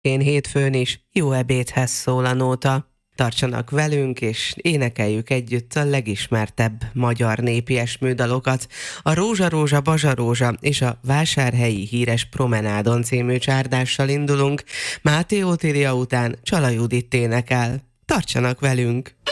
Én hétfőn is jó ebédhez szól a nóta. Tartsanak velünk, és énekeljük együtt a legismertebb magyar népi esmődalokat. A Rózsa, Rózsa, Bazsa Rózsa és a Vásárhelyi Híres Promenádon című csárdással indulunk. Máté Ótília után Csala Judit énekel. Tartsanak velünk!